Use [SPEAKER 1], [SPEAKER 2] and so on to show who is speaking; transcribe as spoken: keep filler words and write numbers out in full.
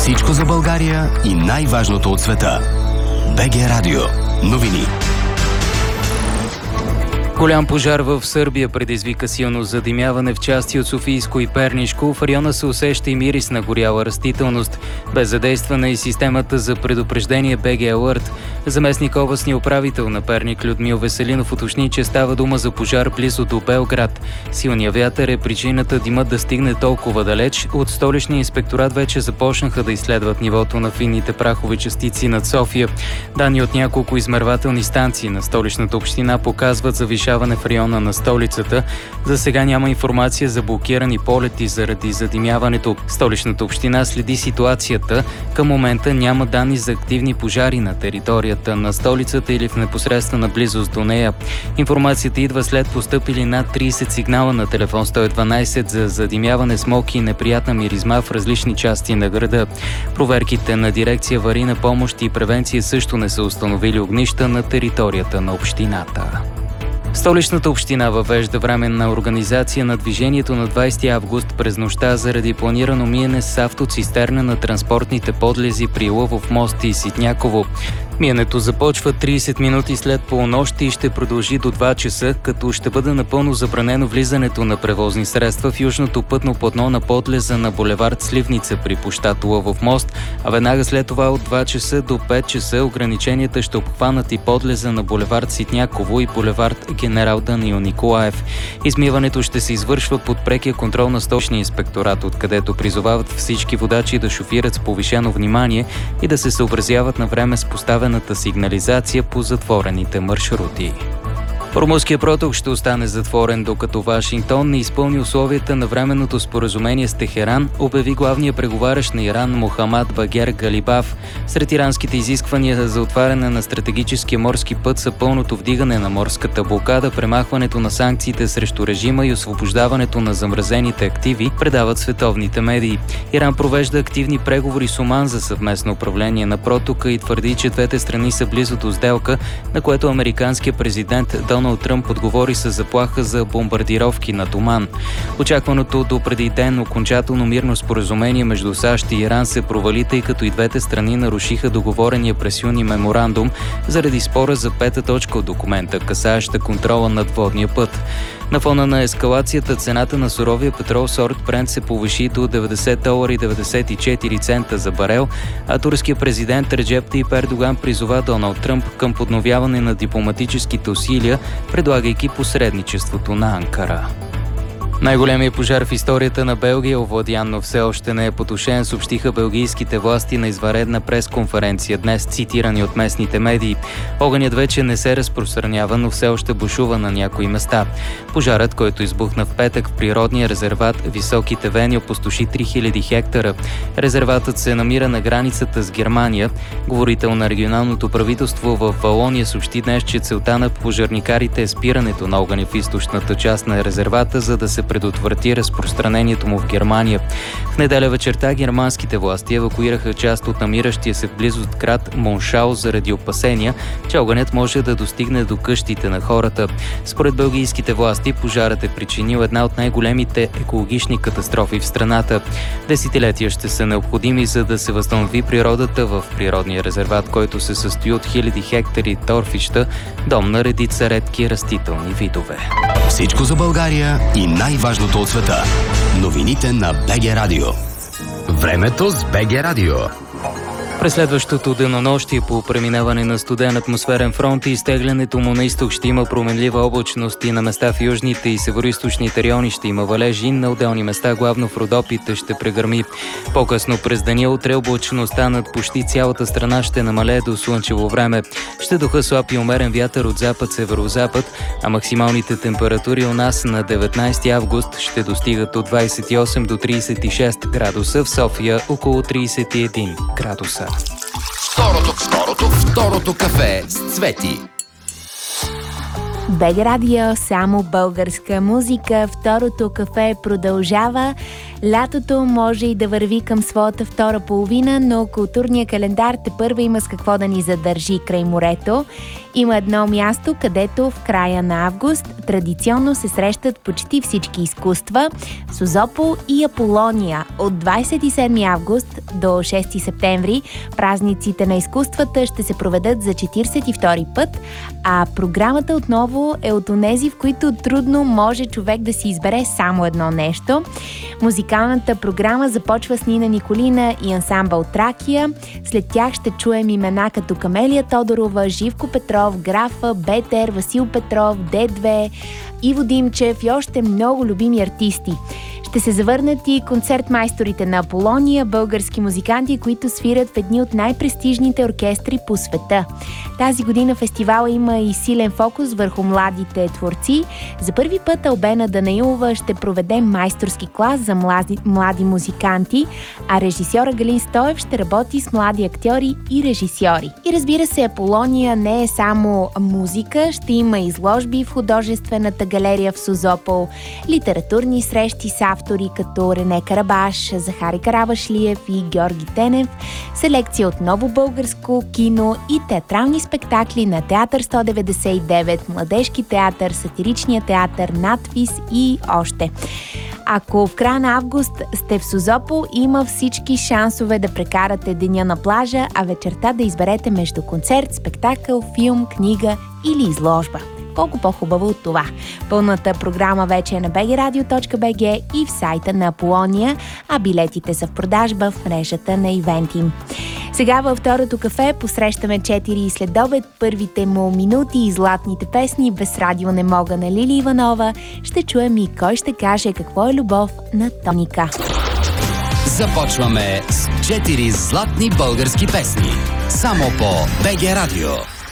[SPEAKER 1] Всичко за България и най-важното от света. БГ Радио. Новини.
[SPEAKER 2] Голям пожар в Сърбия предизвика силно задимяване в части от Софийско и Пернишко. В района се усеща и мирис на горяла растителност. Бе задействана и системата за предупреждение БГ Алърт. Заместник областния управител на Перник Людмил Веселинов уточни, че става дума за пожар близо до Белград. Силният вятър е причината димът да стигне толкова далеч. От столичния инспекторат вече започнаха да изследват нивото на финните прахови частици над София. Данни от няколко измервателни станции на столичната община показват завишаване в района на столицата. За сега няма информация за блокирани полети заради задимяването. Столичната община следи ситуацията. Към момента няма данни за активни пожари на територията на столицата или в непосредствена близост до нея. Информацията идва след постъпили над трийсет сигнала на телефон сто и дванайсет за задимяване, смог и неприятна миризма в различни части на града. Проверките на дирекция аварийна помощ и превенция също не са установили огнища на територията на общината. Столичната община въвежда временна организация на движението на двайсети август през нощта заради планирано миене с автоцистерна на транспортните подлези при Лъвов мост и Ситняково. Миенето започва трийсет минути след полунощ и ще продължи до два часа, като ще бъде напълно забранено влизането на превозни средства в южното пътно платно на подлеза на булевард Сливница при площад Лъвов мост, а веднага след това от два часа до пет часа ограниченията ще обхванат и подлеза на булевард Ситняково и булевард Генерал Даниил Николаев. Измиването ще се извършва под прекия контрол на столичния инспекторат, откъдето призовават всички водачи да шофират с повишено внимание и да се съобразяват на време с поставянето сигнализация по затворените маршрути. Румънският проток ще остане затворен, докато Вашингтон не изпълни условията на временното споразумение с Техеран, обяви главният преговарящ на Иран Мохамад Багер Галибаф. Сред иранските изисквания за отваряне на стратегическия морски път са пълното вдигане на морската блокада, премахването на санкциите срещу режима и освобождаването на замразените активи, предават световните медии. Иран провежда активни преговори с Оман за съвместно управление на протока и твърди, че двете страни са близо до сделка, на което американският президент Доналд Доналд Тръмп отговори с заплаха за бомбардировки над Оман. Очакваното до преди ден окончателно мирно споразумение между САЩ и Иран се провали, тъй като и двете страни нарушиха договорения през юни меморандум заради спора за пета точка от документа, касаеща контрола над водния път. На фона на ескалацията цената на суровия петрол сорт Брент се повиши до деветдесет долара и деветдесет и четири цента за барел, а турският президент Реджеп Тайип Ердоган призова Доналд Тръмп към подновяване на дипломатическите усилия, предлагайки посредничеството на Анкара. Най-големият пожар в историята на Белгия, овладян, но все още не е потушен, съобщиха белгийските власти на извънредна пресконференция днес, цитирани от местните медии. Огънят вече не се разпространява, но все още бушува на някои места. Пожарът, който избухна в петък в природния резерват Високите Вени, опустоши три хиляди хектара. Резерватът се намира на границата с Германия. Говорител на регионалното правителство в Валония съобщи днес, че целта на пожарникарите е спирането на огъня в източната част на резервата, за да се предотврати разпространението му в Германия. В неделя вечерта германските власти евакуираха част от намиращия се в близост град Моншау заради опасения, че огънят може да достигне до къщите на хората. Според белгийските власти, пожарът е причинил една от най-големите екологични катастрофи в страната. Десетилетия ще са необходими, за да се възстанови природата в природния резерват, който се състои от хиляди хектари торфища, дом на редица редки растителни видове.
[SPEAKER 1] Всичко за България и най-важното от света. Новините на БГ Радио. Времето с БГ Радио.
[SPEAKER 2] През следващото денонощие по преминаване на студен атмосферен фронт и изтеглянето му на изток ще има променлива облачност и на места в южните и североизточните райони ще има валежи, на отделни места, главно в Родопите, ще прегърми. По-късно през деня утре облачността над почти цялата страна ще намалее до слънчево време. Ще духа слаб и умерен вятър от запад-северозапад, а максималните температури у нас на деветнайсети август ще достигат от двайсет и осем до трийсет и шест градуса, в София около трийсет и един градуса.
[SPEAKER 1] Второто, второто, второто кафе с Цвети.
[SPEAKER 3] БГ Радио, само българска музика. Второто кафе продължава. Лятото може и да върви към своята втора половина, но културният календар тепърва има с какво да ни задържи край морето. Има едно място, където в края на август традиционно се срещат почти всички изкуства – Созопол и Аполония. От двадесет и седми август до шести септември празниците на изкуствата ще се проведат за четиридесет и втори път, а програмата отново е от онези, в които трудно може човек да си избере само едно нещо. Музикалната програма започва с Нина Николина и ансамбъл Тракия. След тях ще чуем имена като Камелия Тодорова, Живко Петров, Графа, Бетер, Васил Петров, Д две, Иво Димчев и още много любими артисти. Ще се завърнат и концертмайсторите на Аполония, български музиканти, които свирят в едни от най-престижните оркестри по света. Тази година фестивала има и силен фокус върху младите творци. За първи път Албена Данаилова ще проведе майсторски клас за млади, млади музиканти, а режисьора Галин Стоев ще работи с млади актьори и режисьори. И разбира се, Аполония не е само музика, ще има изложби в художествената галерия в Созопол, литературни срещи с автори като Рене Карабаш, Захари Карабашлиев и Георги Тенев, селекция от ново българско кино и театрални спектакли на Театър сто деветдесет и девет, Младежки театър, Сатиричния театър, Надвис и още. Ако в края на август сте в Созопол, има всички шансове да прекарате деня на плажа, а вечерта да изберете между концерт, спектакъл, филм, книга или изложба. Колко по-хубаво от това. Пълната програма вече е на би джи радио точка би джи и в сайта на Аполония, а билетите са в продажба в мрежата на Ивентим. Сега във второто кафе посрещаме четири следобед, първите му минути и златните песни без радио не мога на Лили Иванова. Ще чуем и кой ще каже какво е любов на Тоника.
[SPEAKER 1] Започваме с четири златни български песни. Само по би джи Радио.